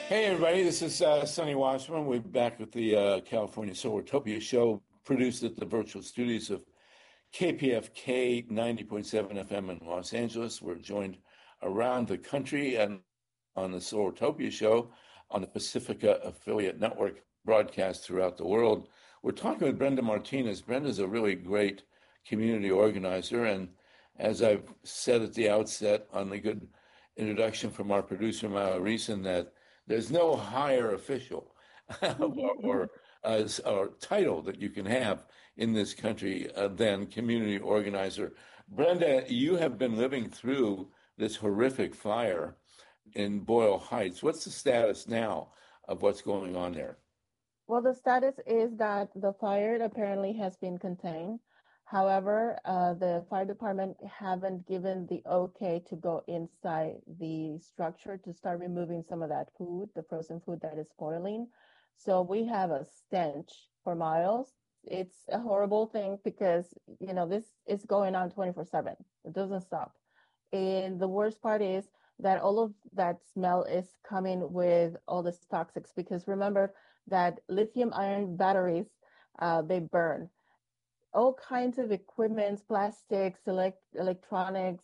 Hey everybody, this is Sonny Washburn. We're back with the California Solartopia show, produced at the virtual studios of KPFK 90.7 FM in Los Angeles. We're joined around the country and on the Solartopia show on the Pacifica Affiliate Network broadcast throughout the world. We're talking with Brenda Martinez. Brenda's a really great community organizer, and as I've said at the outset on the good introduction from our producer, Maya Reason, that there's no higher official or title that you can have in this country than community organizer. Brenda, you have been living through this horrific fire in Boyle Heights. What's the status now of what's going on there? Well, the status is that the fire apparently has been contained. However, the fire department haven't given the okay to go inside the structure to start removing some of that food, the frozen food that is spoiling. So we have a stench for miles. It's a horrible thing because, this is going on 24/7. It doesn't stop. And the worst part is that all of that smell is coming with all this toxics because remember that lithium ion batteries, they burn all kinds of equipment, plastics, electronics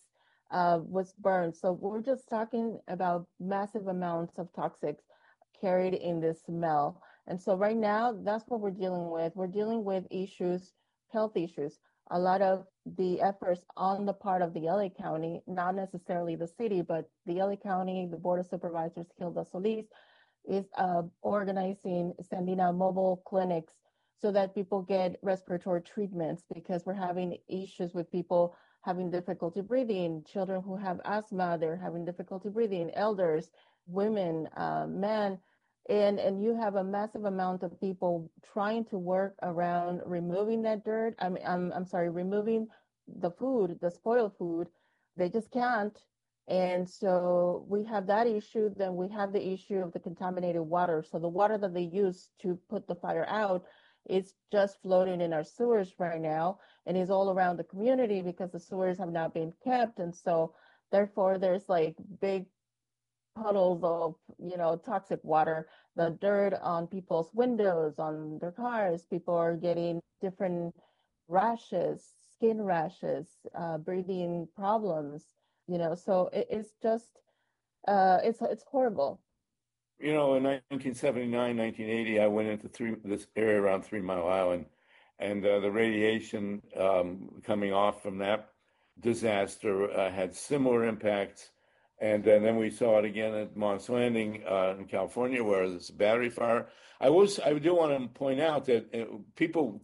was burned. So we're just talking about massive amounts of toxics carried in this smell. And so right now, that's what we're dealing with. We're dealing with issues, health issues. A lot of the efforts on the part of the LA County, not necessarily the city, but the LA County, the Board of Supervisors, Hilda Solis, is organizing, sending out mobile clinics so that people get respiratory treatments because we're having issues with people having difficulty breathing, children who have asthma, they're having difficulty breathing, elders, women, men, and you have a massive amount of people trying to work around removing that dirt. I'm sorry, removing the food, the spoiled food. They just can't. And so we have that issue. Then we have the issue of the contaminated water. So the water that they use to put the fire out is just floating in our sewers right now and is all around the community because the sewers have not been kept. And so therefore there's like big puddles of, toxic water, the dirt on people's windows, on their cars. People are getting different rashes, skin rashes, breathing problems, so it's just, it's horrible. In 1979, 1980, I went into this area around 3 Mile Island, and the radiation coming off from that disaster had similar impacts. And then we saw it again at Moss Landing in California, where there's a battery fire. I do want to point out that people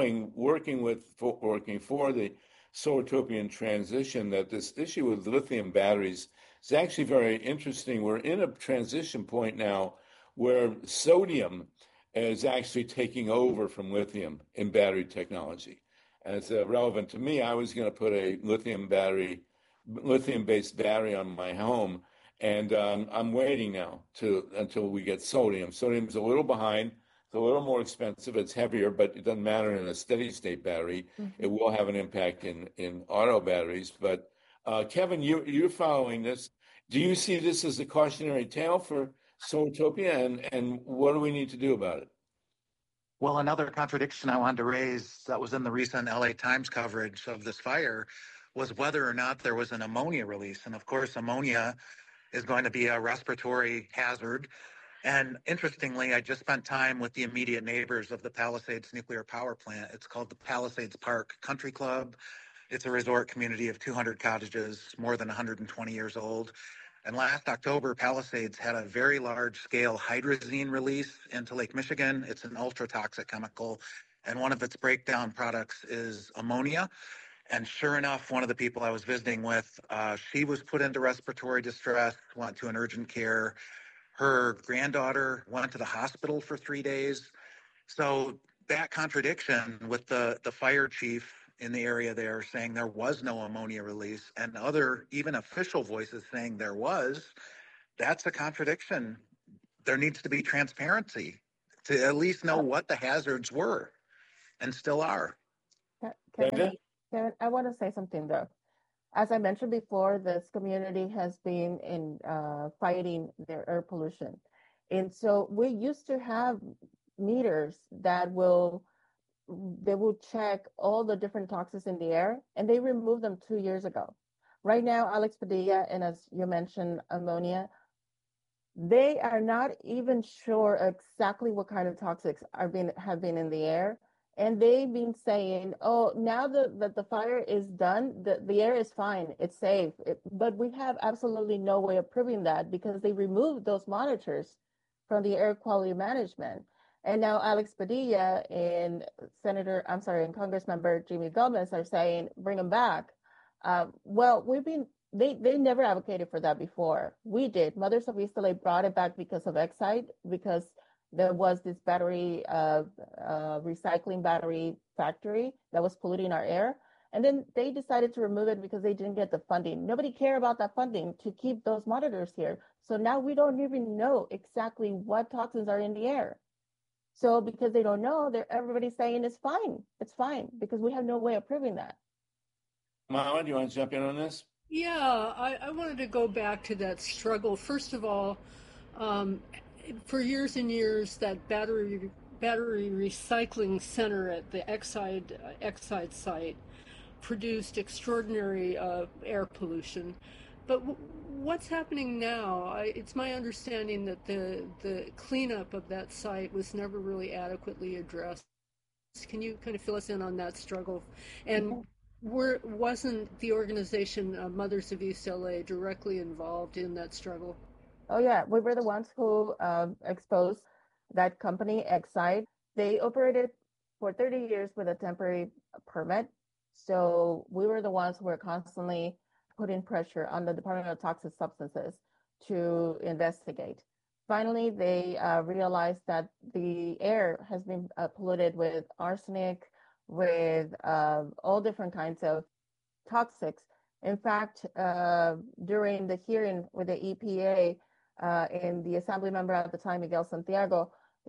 working for the Solartopian transition, that this issue with lithium batteries is actually very interesting. We're in a transition point now where sodium is actually taking over from lithium in battery technology. And it's relevant to me. I was going to put a lithium-based battery on my home, and I'm waiting now until we get sodium. Sodium's a little behind. It's a little more expensive. It's heavier, but it doesn't matter in a steady state battery. It will have an impact in auto batteries. But Kevin, you're following this. Do you see this as a cautionary tale for Solartopia, and what do we need to do about it? Well, another contradiction I wanted to raise that was in the recent LA Times coverage of this fire was whether or not there was an ammonia release. And of course, ammonia is going to be a respiratory hazard. And interestingly, I just spent time with the immediate neighbors of the Palisades nuclear power plant. It's called the Palisades Park Country Club. It's a resort community of 200 cottages, more than 120 years old. And last October, Palisades had a very large-scale hydrazine release into Lake Michigan. It's an ultra-toxic chemical, and one of its breakdown products is ammonia. And sure enough, one of the people I was visiting with, she was put into respiratory distress, went to an urgent care. Her granddaughter went to the hospital for 3 days. So that contradiction with the fire chief in the area there saying there was no ammonia release and other even official voices saying there was, that's a contradiction. There needs to be transparency to at least know what the hazards were and still are. Kevin, I want to say something though. As I mentioned before, this community has been in fighting their air pollution. And so we used to have meters that they will check all the different toxins in the air, and they removed them 2 years ago. Right now, Alex Padilla, and as you mentioned, ammonia, they are not even sure exactly what kind of toxics have been in the air. And they've been saying, oh, now that the fire is done, the air is fine, it's safe. But we have absolutely no way of proving that because they removed those monitors from the air quality management. And now Alex Padilla and Congress member Jimmy Gomez are saying, bring them back. Well, they never advocated for that before. We did. Mothers of East LA brought it back because of Exide, because there was this battery, recycling battery factory that was polluting our air. And then they decided to remove it because they didn't get the funding. Nobody cared about that funding to keep those monitors here. So now we don't even know exactly what toxins are in the air. So because they don't know, everybody's saying it's fine, because we have no way of proving that. Mama, do you want to jump in on this? Yeah, I wanted to go back to that struggle. First of all, for years and years, that battery recycling center at the Exide site produced extraordinary air pollution. But what's happening now? It's my understanding that the cleanup of that site was never really adequately addressed. Can you kind of fill us in on that struggle? And wasn't the organization Mothers of East LA directly involved in that struggle? Oh yeah, we were the ones who exposed that company, Exide. They operated for 30 years with a temporary permit. So we were the ones who were constantly putting pressure on the Department of Toxic Substances to investigate. Finally, they realized that the air has been polluted with arsenic, with all different kinds of toxics. In fact, during the hearing with the EPA and the assembly member at the time, Miguel Santiago,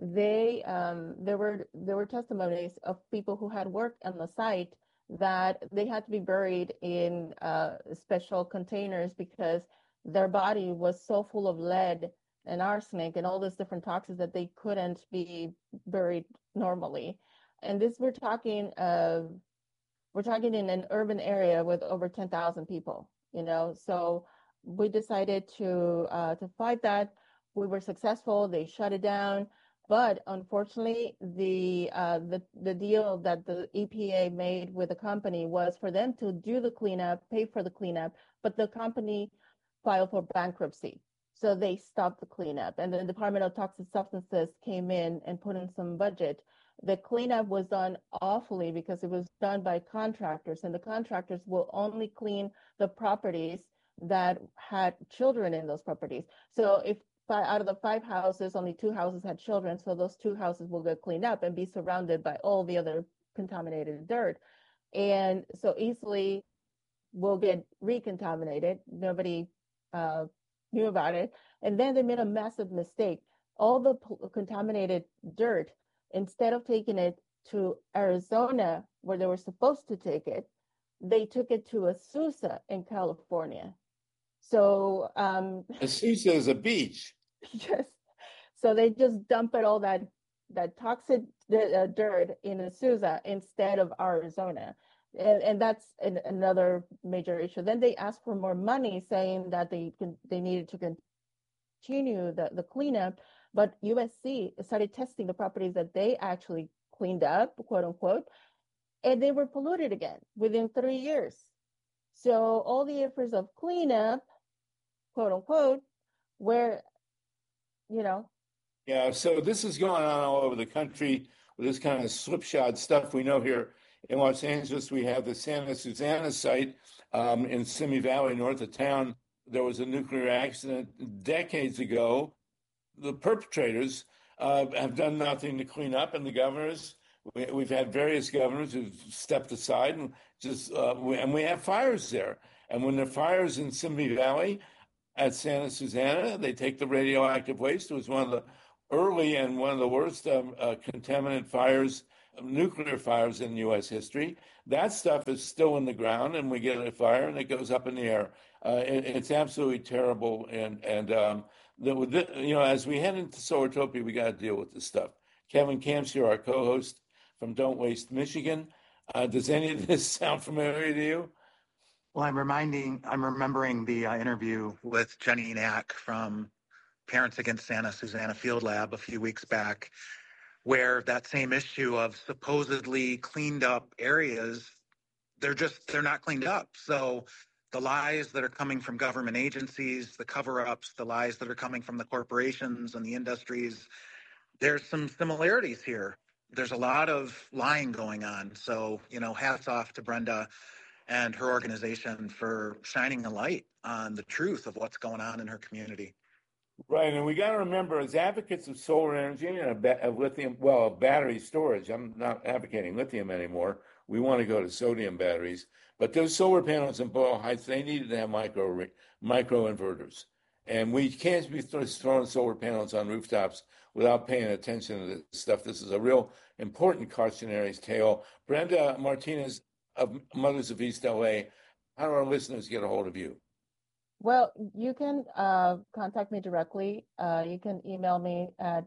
there were testimonies of people who had worked on the site that they had to be buried in special containers because their body was so full of lead and arsenic and all these different toxins that they couldn't be buried normally. And this we're talking in an urban area with over 10,000 people, so we decided to fight that. We were successful. They shut it down. But unfortunately, the deal that the EPA made with the company was for them to do the cleanup, pay for the cleanup, but the company filed for bankruptcy. So they stopped the cleanup. And the Department of Toxic Substances came in and put in some budget. The cleanup was done awfully because it was done by contractors, and the contractors will only clean the properties that had children in those properties. So if out of the 5 houses, only 2 houses had children, so those 2 houses will get cleaned up and be surrounded by all the other contaminated dirt. And so easily will get recontaminated. Nobody knew about it. And then they made a massive mistake. All the contaminated dirt, instead of taking it to Arizona, where they were supposed to take it, they took it to Azusa in California. So Azusa is a beach. Yes. So they just dumped all that toxic dirt in Azusa instead of Arizona. And that's another major issue. Then they asked for more money, saying that they needed to continue the cleanup. But USC started testing the properties that they actually cleaned up, quote unquote, and they were polluted again within 3 years. So all the efforts of cleanup, quote unquote, were, Yeah, so this is going on all over the country with this kind of slipshod stuff. We know here in Los Angeles, we have the Santa Susana site in Simi Valley, north of town. There was a nuclear accident decades ago. The perpetrators have done nothing to clean up, and the governors, we've had various governors who've stepped aside and and we have fires there. And when there are fires in Simi Valley at Santa Susana, they take the radioactive waste. It was one of the early and one of the worst contaminant fires, nuclear fires in U.S. history. That stuff is still in the ground, and we get a fire, and it goes up in the air. It's absolutely terrible, and as we head into Solartopia, we got to deal with this stuff. Kevin Camps here, our co-host from Don't Waste Michigan. Does any of this sound familiar to you? Well, I'm remembering the interview with Jenny Knack from Parents Against Santa Susanna Field Lab a few weeks back, where that same issue of supposedly cleaned up areas, they're not cleaned up. So the lies that are coming from government agencies, the cover-ups, the lies that are coming from the corporations and the industries, there's some similarities here. There's a lot of lying going on. So, hats off to Brenda and her organization for shining a light on the truth of what's going on in her community. Right, and we got to remember, as advocates of solar energy and of lithium, of battery storage, I'm not advocating lithium anymore. We want to go to sodium batteries. But those solar panels in Boyle Heights, they needed to have micro inverters. And we can't be throwing solar panels on rooftops without paying attention to this stuff. This is a real important cautionary tale. Brenda Martinez of Mothers of East LA, how do our listeners get a hold of you? Well, you can contact me directly. You can email me at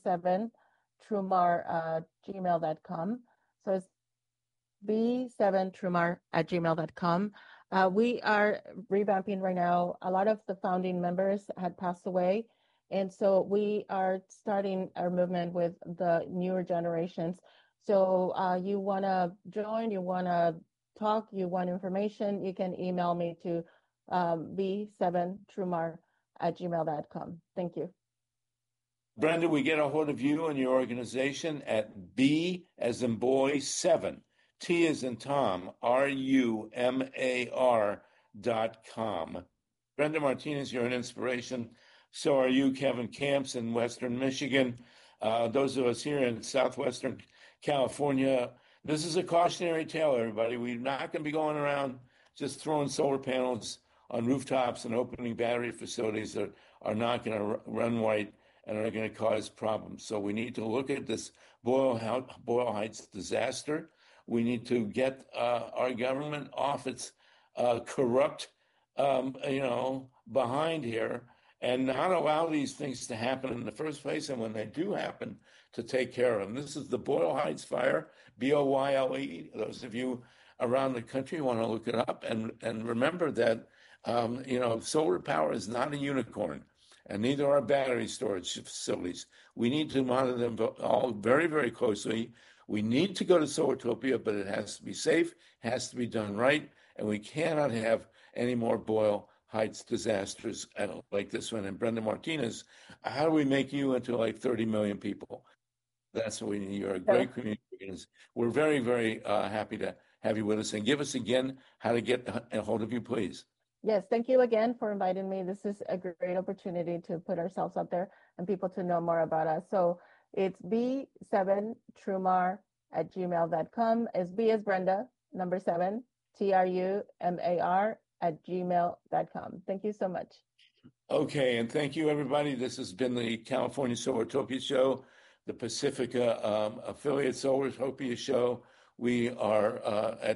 b7trumar@gmail.com. So it's b7trumar@gmail.com. We are revamping right now. A lot of the founding members had passed away. And so we are starting our movement with the newer generations. So you want to join, you want to talk, you want information, you can email me to b7trumar@gmail.com. Thank you. Brenda, we get a hold of you and your organization at B as in boy 7, T as in Tom, RUMAR.com. Brenda Martinez, you're an inspiration. So are you, Kevin Camps in Western Michigan. Those of us here in Southwestern California, this is a cautionary tale, everybody. We're not going to be going around just throwing solar panels on rooftops and opening battery facilities that are not going to run right and are going to cause problems. So we need to look at this Boyle Heights disaster. We need to get our government off its corrupt, behind here and not allow these things to happen in the first place. And when they do happen, to take care of them. This is the Boyle Heights fire, BOYLE. Those of you around the country want to look it up and remember that, solar power is not a unicorn, and neither are battery storage facilities. We need to monitor them all very, very closely. We need to go to Solartopia, but it has to be safe, has to be done right, and we cannot have any more Boyle Heights disasters like this one. And Brenda Martinez, how do we make you into like 30 million people? That's what we need. You're a great community. We're very, very happy to have you with us. And give us again how to get a hold of you, please. Yes, thank you again for inviting me. This is a great opportunity to put ourselves up there and people to know more about us. So it's b7trumar@gmail.com. It's B as Brenda, number 7, TRUMAR@gmail.com. Thank you so much. Okay, and thank you, everybody. This has been the California Solartopia Show, the Pacifica affiliate Solartopia Show. We are at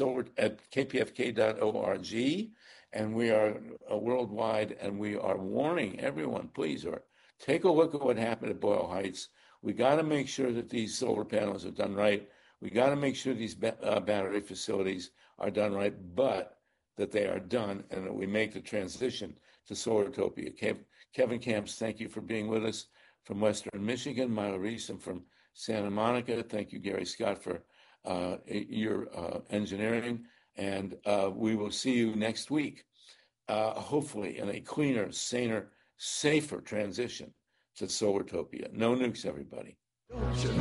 kpfk.org, and we are worldwide, and we are warning everyone, please, take a look at what happened at Boyle Heights. We got to make sure that these solar panels are done right. We got to make sure these battery facilities are done right, but that they are done and that we make the transition to Solartopia. Kevin Camps, thank you for being with us from Western Michigan. Myla Reese, I'm from Santa Monica. Thank you, Gary Scott, for your engineering. And we will see you next week, hopefully in a cleaner, saner, safer transition to Solartopia. No nukes, everybody.